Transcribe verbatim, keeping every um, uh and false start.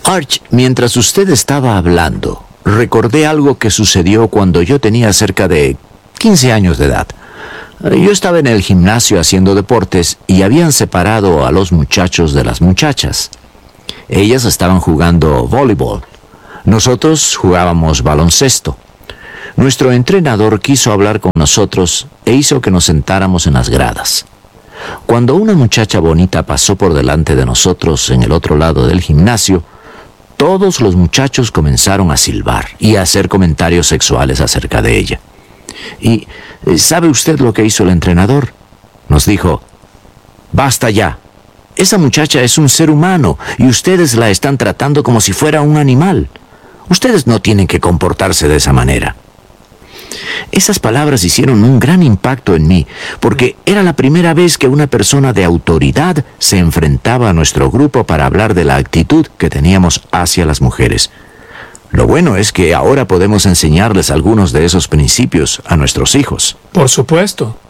Arch, mientras usted estaba hablando, recordé algo que sucedió cuando yo tenía cerca de quince años de edad. Yo estaba en el gimnasio haciendo deportes y habían separado a los muchachos de las muchachas. Ellas estaban jugando voleibol. Nosotros jugábamos baloncesto. Nuestro entrenador quiso hablar con nosotros e hizo que nos sentáramos en las gradas. Cuando una muchacha bonita pasó por delante de nosotros en el otro lado del gimnasio, todos los muchachos comenzaron a silbar y a hacer comentarios sexuales acerca de ella. ¿Y sabe usted lo que hizo el entrenador? Nos dijo: «Basta ya. Esa muchacha es un ser humano y ustedes la están tratando como si fuera un animal. Ustedes no tienen que comportarse de esa manera». Esas palabras hicieron un gran impacto en mí, porque era la primera vez que una persona de autoridad se enfrentaba a nuestro grupo para hablar de la actitud que teníamos hacia las mujeres. Lo bueno es que ahora podemos enseñarles algunos de esos principios a nuestros hijos. Por supuesto.